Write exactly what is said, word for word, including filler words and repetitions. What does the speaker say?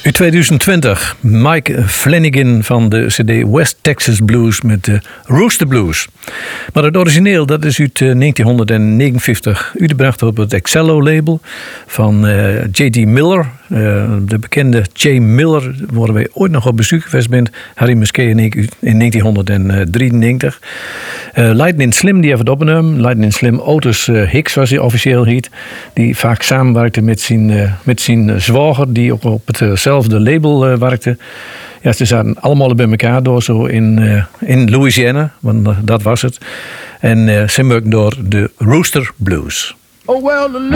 U tweeduizend twintig, Mike Flanagan van de cd West Texas Blues met de Rooster Blues. Maar het origineel, dat is uit negentien uitgebracht op het Excello-label van uh, J D Miller. Uh, de bekende J. Miller, waar wij ooit nog op bezoek geweest zijn, Harry Musquet en ik in negentien drieënnegentig. Uh, Lightning Slim, die heeft het opgenomen. Lightning Slim Otis uh, Hicks, was hij officieel heet. Die vaak samenwerkte met zijn, uh, met zijn zwager, die ook op hetzelfde label uh, werkte. Ja, ze zaten allemaal bij elkaar door, zo in, uh, in Louisiana, want uh, dat was het. En uh, ze maakten door de Rooster Blues. Oh well, the